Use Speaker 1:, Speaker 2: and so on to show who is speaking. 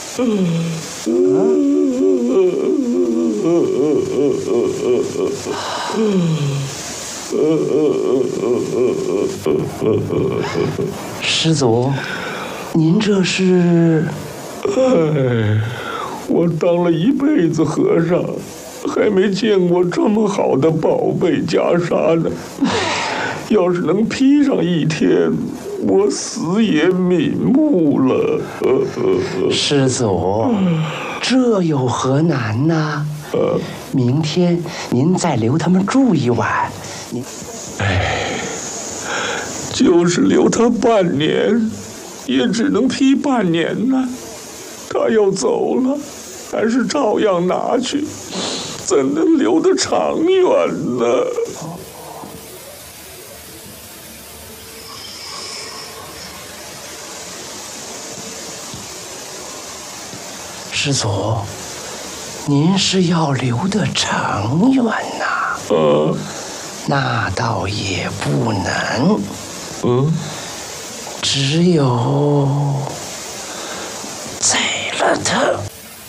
Speaker 1: 施主，您这是？
Speaker 2: 我当了一辈子和尚，还没见过这么好的宝贝袈裟呢。要是能披上一天，我死也瞑目了。
Speaker 1: 施主，这有何难呢？明天您再留他们住一晚。
Speaker 2: 就是留他半年，也只能披半年呢。他要走了，还是照样拿去，怎能留得长远呢？
Speaker 1: 施主，您是要留得长远呐？那倒也不能。只有宰了他。